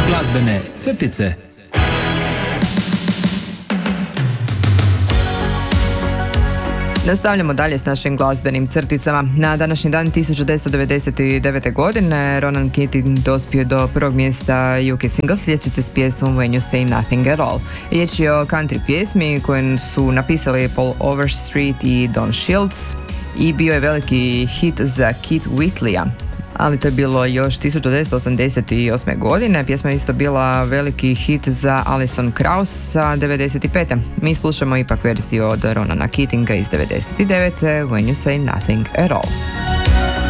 Glazbene crtice. Nastavljamo dalje s našim glazbenim crticama. Na današnji dan 1999. godine Ronan Keating dospio do prvog mjesta UK singles ljestvice s pjesmom When You Say Nothing At All. Riječ je o country pjesmi koju su napisali Paul Overstreet i Don Shields i bio je veliki hit za Keith Whitleya. Ali to je bilo još 1988. godine. Pjesma je isto bila veliki hit za Alison Krauss sa 95. Mi slušamo ipak verziju od Ronana Keatinga iz 99. When You Say Nothing At All.